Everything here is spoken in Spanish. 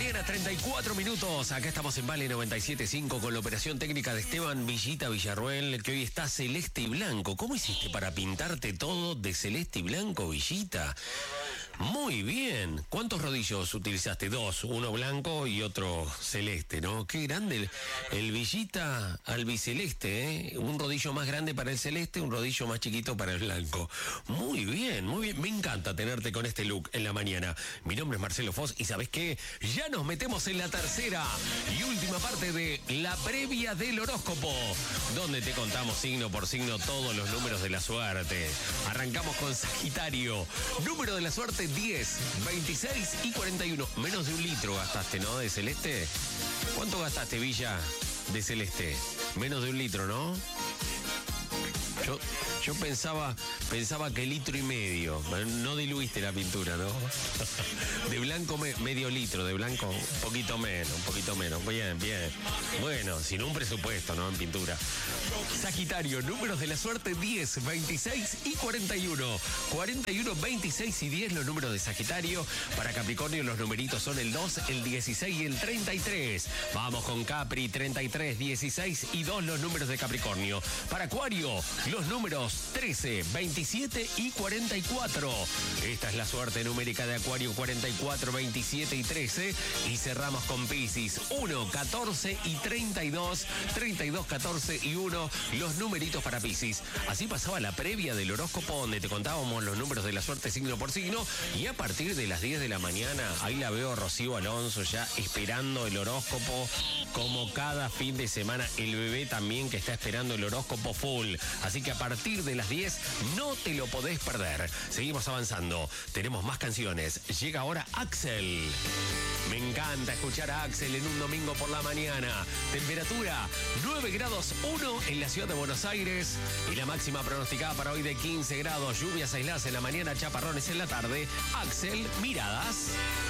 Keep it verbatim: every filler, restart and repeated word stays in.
mañana, treinta y cuatro minutos. Acá estamos en Vale noventa y siete punto cinco con la operación técnica de Esteban Villita Villarroel, que hoy está celeste y blanco. ¿Cómo hiciste para pintarte todo de celeste y blanco, Villita? Muy bien. ¿Cuántos rodillos utilizaste? Dos, uno blanco y otro celeste, ¿no? Qué grande el, el Villita albiceleste, ¿eh? Un rodillo más grande para el celeste, un rodillo más chiquito para el blanco. Muy bien, muy bien. Me encanta tenerte con este look en la mañana. Mi nombre es Marcelo Foz y ¿sabes qué? Ya nos metemos en la tercera y última parte de la previa del horóscopo, donde te contamos signo por signo todos los números de la suerte. Arrancamos con Sagitario. Número de la suerte diez, veintiséis y cuarenta y uno. Menos de un litro gastaste, ¿no? De celeste. ¿Cuánto gastaste, Villa, de celeste? Menos de un litro, ¿no? Yo, yo pensaba, pensaba que litro y medio. No diluiste la pintura, ¿no? De blanco me, medio litro, de blanco un poquito menos, un poquito menos. Bien, bien. Bueno, sin un presupuesto, ¿no? En pintura. Sagitario, números de la suerte diez, veintiséis y cuarenta y uno. cuarenta y uno, veintiséis y diez los números de Sagitario. Para Capricornio los numeritos son el dos, el dieciséis y el treinta y tres. Vamos con Capri, treinta y tres, dieciséis y dos los números de Capricornio. Para Acuario, los números trece, veintisiete y cuarenta y cuatro. Esta es la suerte numérica de Acuario, cuarenta y cuatro, veintisiete y trece. Y cerramos con Piscis, uno, catorce y treinta y dos. treinta y dos, catorce y uno, los numeritos para Piscis. Así pasaba la previa del horóscopo, donde te contábamos los números de la suerte signo por signo. Y a partir de las diez de la mañana, ahí la veo a Rocío Alonso ya esperando el horóscopo, como cada fin de semana. El bebé también, que está esperando el horóscopo full. Así que a partir de las diez no te lo podés perder. Seguimos avanzando. Tenemos más canciones. Llega ahora Axel. Me encanta escuchar a Axel en un domingo por la mañana. Temperatura nueve grados uno en la ciudad de Buenos Aires. Y la máxima pronosticada para hoy de quince grados. Lluvias aisladas en la mañana, chaparrones en la tarde. Axel, Miradas.